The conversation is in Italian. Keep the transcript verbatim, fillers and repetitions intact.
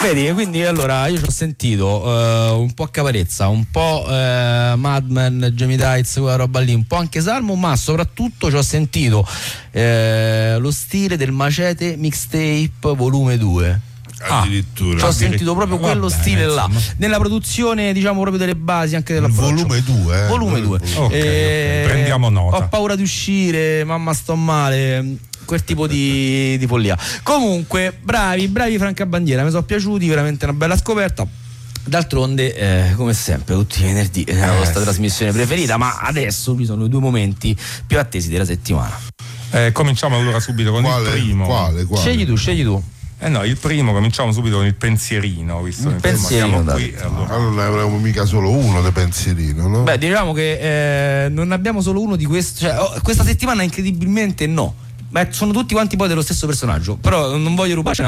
Vedi, quindi allora io ci ho sentito uh, un po' Caparezza, un po' uh, Mad Men, Jamie Tights, quella roba lì, un po' anche Salmo, ma soprattutto ci ho sentito uh, lo stile del Macete Mixtape volume due. Addirittura. Ci ho sentito proprio quello bene, stile là, insomma. nella produzione, diciamo, proprio delle basi anche della volume due, eh? volume due. Okay, eh, okay. Prendiamo nota. Ho paura di uscire, mamma sto male, quel tipo di, di follia. Comunque bravi, bravi Francabandiera, mi sono piaciuti, veramente una bella scoperta. D'altronde, eh, come sempre, tutti i venerdì è la vostra sì, trasmissione preferita, ma adesso vi sono i due momenti più attesi della settimana. Eh, cominciamo allora subito con Quale, il primo. quale, quale? Scegli tu, scegli tu. Eh no, il primo cominciamo subito con il pensierino, visto Il che insomma, pensierino, siamo dai. qui. Allora. Allora non ne avremo mica solo uno di pensierino, no? Beh, diciamo che eh, non abbiamo solo uno di questo, cioè, oh, questa settimana incredibilmente no, ma sono tutti quanti poi dello stesso personaggio, però non voglio rubarci